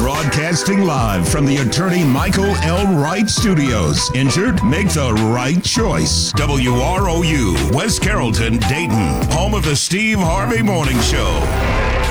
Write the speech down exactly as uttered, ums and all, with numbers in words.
Broadcasting live from the attorney Michael L. Wright Studios. Injured? Make the right choice. W R O U, West Carrollton, Dayton. Home of the Steve Harvey Morning Show.